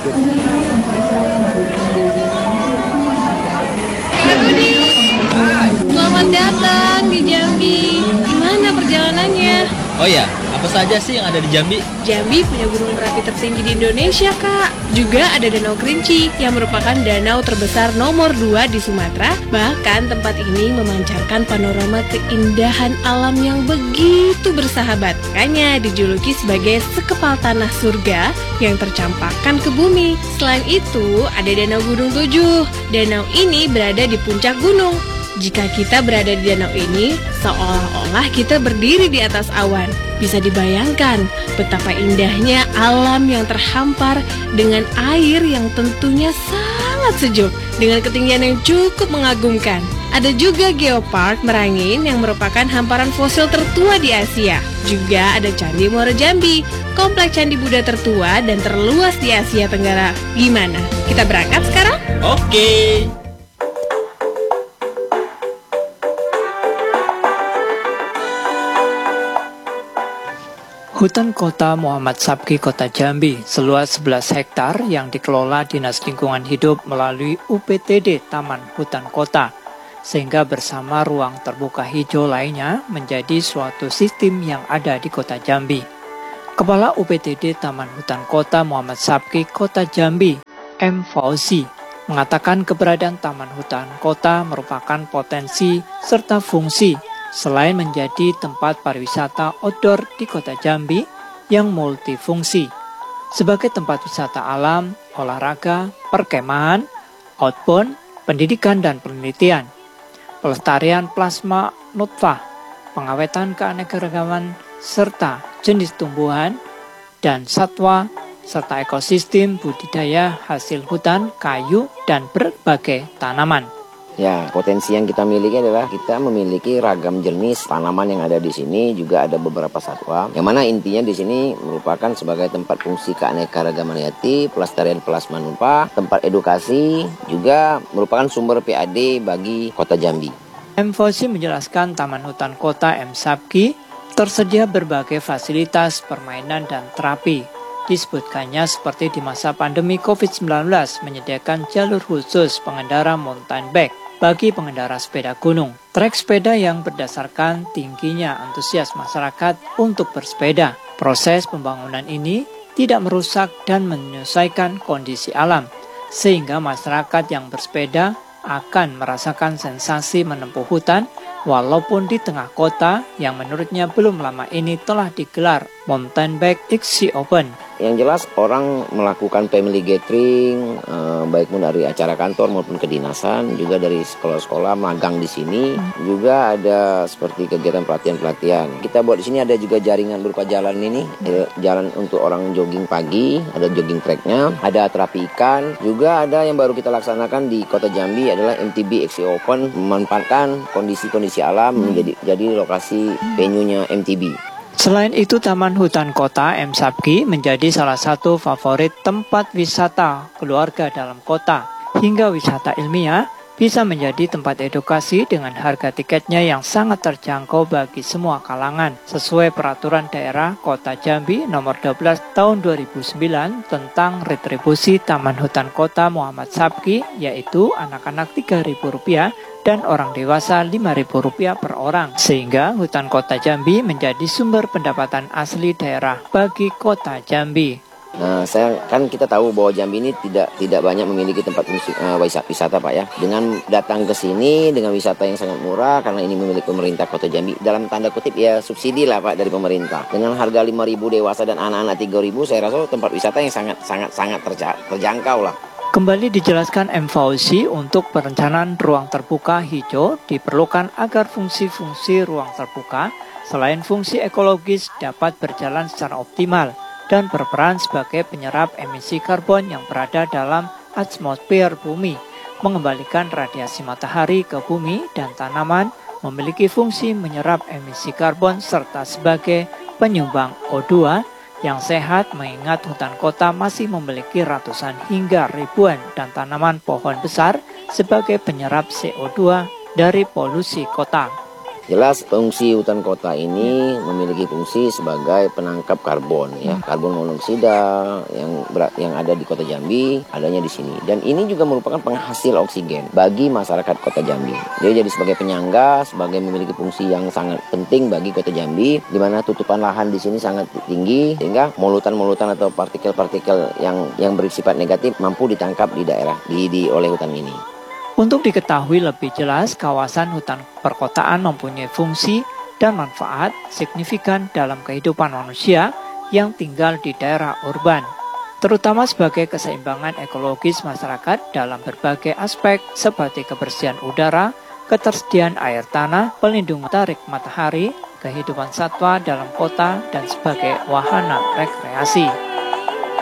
Kak Budi, selamat datang di Jambi. Gimana perjalanannya? Oh ya, apa saja sih yang ada di Jambi? Jambi punya gunung berapi tertinggi di Indonesia, Kak. Juga ada Danau Kerinci yang merupakan danau terbesar nomor 2 di Sumatera. Bahkan tempat ini memancarkan panorama keindahan alam yang begitu bersahabat. Makanya dijuluki sebagai sekepal tanah surga yang tercampakkan ke bumi. Selain itu, ada Danau Gunung Tujuh. Danau ini berada di puncak gunung. Jika kita berada di danau ini, seolah-olah kita berdiri di atas awan. Bisa dibayangkan betapa indahnya alam yang terhampar dengan air yang tentunya sangat sejuk, dengan ketinggian yang cukup mengagumkan. Ada juga Geopark Merangin yang merupakan hamparan fosil tertua di Asia. Juga ada Candi Muara Jambi, kompleks candi Buddha tertua dan terluas di Asia Tenggara. Gimana? Kita berangkat sekarang? Oke. Hutan Kota Muhammad Sabki Kota Jambi seluas 11 hektar yang dikelola Dinas Lingkungan Hidup melalui UPTD Taman Hutan Kota, sehingga bersama ruang terbuka hijau lainnya menjadi suatu sistem yang ada di Kota Jambi. Kepala UPTD Taman Hutan Kota Muhammad Sabki Kota Jambi, M. Fauzi, mengatakan keberadaan Taman Hutan Kota merupakan potensi serta fungsi selain menjadi tempat pariwisata outdoor di Kota Jambi yang multifungsi sebagai tempat wisata alam, olahraga, perkemahan, outbound, pendidikan dan penelitian, pelestarian plasma nutfah, pengawetan keanekaragaman serta jenis tumbuhan dan satwa serta ekosistem budidaya hasil hutan, kayu dan berbagai tanaman. Ya, potensi yang kita miliki adalah kita memiliki ragam jenis tanaman yang ada di sini, juga ada beberapa satwa. Yang mana intinya di sini merupakan sebagai tempat fungsi keanekaragaman hayati, pelestarian plasma nutfah, tempat edukasi, juga merupakan sumber PAD bagi Kota Jambi. M. Fauzi menjelaskan Taman Hutan Kota M. Sabki tersedia berbagai fasilitas permainan dan terapi. Disebutkannya seperti di masa pandemi COVID-19 menyediakan jalur khusus pengendara mountain bike bagi pengendara sepeda gunung. Trek sepeda yang berdasarkan tingginya antusias masyarakat untuk bersepeda. Proses pembangunan ini tidak merusak dan menyelesaikan kondisi alam, sehingga masyarakat yang bersepeda akan merasakan sensasi menempuh hutan walaupun di tengah kota yang menurutnya belum lama ini telah digelar Mountain Bike XC Open. Yang jelas orang melakukan family gathering, baik pun dari acara kantor maupun kedinasan, juga dari sekolah-sekolah magang di sini, juga ada seperti kegiatan pelatihan-pelatihan. Kita buat di sini ada juga jaringan berupa jalan ini, jalan untuk orang jogging pagi, ada jogging tracknya, ada terapi ikan, juga ada yang baru kita laksanakan di Kota Jambi adalah MTB XC Open, memanfaatkan kondisi-kondisi alam menjadi lokasi venue-nya MTB. Selain itu, Taman Hutan Kota M. Sabki menjadi salah satu favorit tempat wisata keluarga dalam kota. Hingga wisata ilmiah bisa menjadi tempat edukasi dengan harga tiketnya yang sangat terjangkau bagi semua kalangan. Sesuai peraturan daerah Kota Jambi nomor 12 tahun 2009 tentang retribusi Taman Hutan Kota Muhammad Sabki, yaitu anak-anak Rp3.000 dan orang dewasa Rp5.000 per orang, sehingga Hutan Kota Jambi menjadi sumber pendapatan asli daerah bagi Kota Jambi. Nah, kita tahu bahwa Jambi ini tidak banyak memiliki tempat wisata, Pak ya. Dengan datang ke sini dengan wisata yang sangat murah karena ini memiliki pemerintah Kota Jambi, dalam tanda kutip ya subsidi lah Pak dari pemerintah. Dengan harga Rp5.000 dewasa dan anak-anak Rp3.000, saya rasa tempat wisata yang sangat terjangkau lah. Kembali dijelaskan M. Fauzi, untuk perencanaan ruang terbuka hijau diperlukan agar fungsi-fungsi ruang terbuka selain fungsi ekologis dapat berjalan secara optimal dan berperan sebagai penyerap emisi karbon yang berada dalam atmosfer bumi, mengembalikan radiasi matahari ke bumi, dan tanaman memiliki fungsi menyerap emisi karbon serta sebagai penyumbang O2 yang sehat, mengingat hutan kota masih memiliki ratusan hingga ribuan dan tanaman pohon besar sebagai penyerap CO2 dari polusi kota. Jelas fungsi hutan kota ini memiliki fungsi sebagai penangkap karbon ya, karbon monoksida yang ada di Kota Jambi adanya di sini. Dan ini juga merupakan penghasil oksigen bagi masyarakat Kota Jambi. Dia jadi sebagai penyangga, sebagai memiliki fungsi yang sangat penting bagi Kota Jambi, di mana tutupan lahan di sini sangat tinggi sehingga molutan-molutan atau partikel-partikel yang bersifat negatif mampu ditangkap di daerah oleh hutan ini. Untuk diketahui lebih jelas, kawasan hutan perkotaan mempunyai fungsi dan manfaat signifikan dalam kehidupan manusia yang tinggal di daerah urban, terutama sebagai keseimbangan ekologis masyarakat dalam berbagai aspek seperti kebersihan udara, ketersediaan air tanah, pelindungan tarik matahari, kehidupan satwa dalam kota, dan sebagai wahana rekreasi.